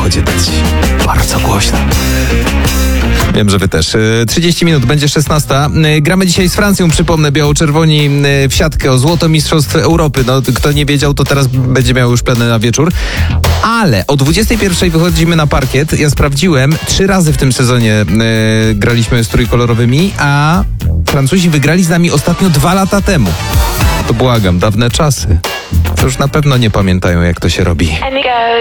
samochodzie dać bardzo głośno. Wiem, że wy też. 30 minut, będzie 16. Gramy dzisiaj z Francją, przypomnę, biało-czerwoni w siatkę o złoto Mistrzostw Europy. No, kto nie wiedział, to teraz będzie miał już plany na wieczór. Ale o 21 wychodzimy na parkiet. Ja sprawdziłem, 3 razy w tym sezonie graliśmy z trójkolorowymi, a Francuzi wygrali z nami ostatnio 2 lata temu. To błagam, dawne czasy. To już na pewno nie pamiętają, jak to się robi.